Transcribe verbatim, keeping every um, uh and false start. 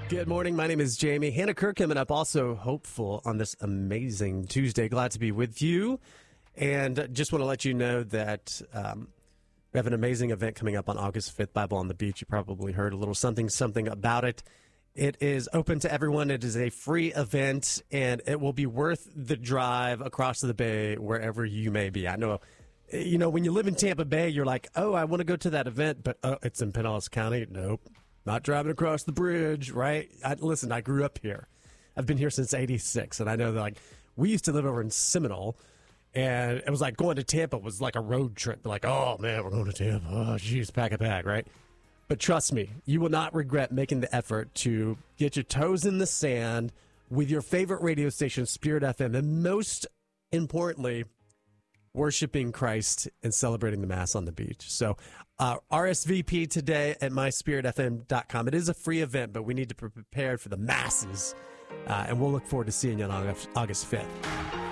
Good morning. My name is Jamie. Hannah Kerr coming up, also hopeful on this amazing Tuesday. Glad to be with you. And just want to let you know that um, we have an amazing event coming up on August fifth, Bible on the Beach. You probably heard a little something, something about it. It is open to everyone. It is a free event, and it will be worth the drive across the bay wherever you may be. I know, you know, when you live in Tampa Bay, you're like, oh, I want to go to that event, but oh, it's in Pinellas County. Nope. Not driving across the bridge, right? I, listen, I grew up here. I've been here since eighty-six, and I know that, like, we used to live over in Seminole, and it was like going to Tampa was like a road trip. Like, oh, man, we're going to Tampa. Oh, geez, pack a bag, right? But trust me, you will not regret making the effort to get your toes in the sand with your favorite radio station, Spirit F M, and most importantly, worshiping Christ and celebrating the Mass on the beach. So uh, R S V P today at my spirit f m dot com. It is a free event, but we need to be prepared for the masses. Uh, and we'll look forward to seeing you on August fifth.